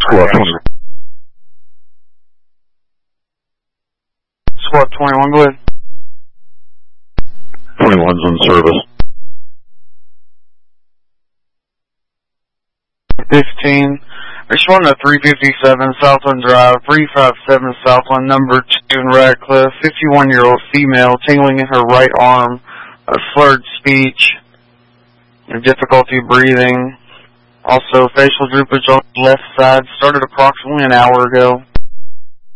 Squad 20. Squad 21, go ahead. 21's in service. 15. Respond to 357 Southland Drive, 357 Southland, number 2 in Radcliffe. 51-year-old female, tingling in her right arm, slurred speech, and difficulty breathing. Also, facial droopage on the left side. Started approximately an hour ago.